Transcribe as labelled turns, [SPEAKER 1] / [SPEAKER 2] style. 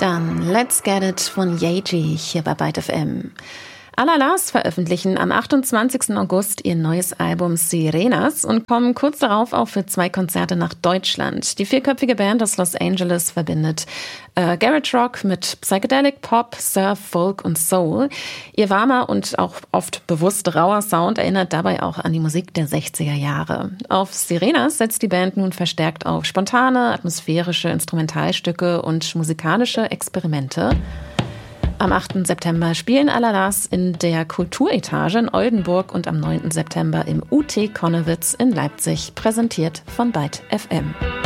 [SPEAKER 1] Dann Let's Get It von Yaeji hier bei Byte FM. Alalas veröffentlichen am 28. August ihr neues Album Sirenas und kommen kurz darauf auch für 2 Konzerte nach Deutschland. Die 4-köpfige Band aus Los Angeles verbindet Garage Rock mit Psychedelic Pop, Surf, Folk und Soul. Ihr warmer und auch oft bewusst rauer Sound erinnert dabei auch an die Musik der 60er Jahre. Auf Sirenas setzt die Band nun verstärkt auf spontane, atmosphärische Instrumentalstücke und musikalische Experimente. Am 8. September spielen Alalas in der Kulturetage in Oldenburg und am 9. September im UT Connewitz in Leipzig, präsentiert von Byte FM.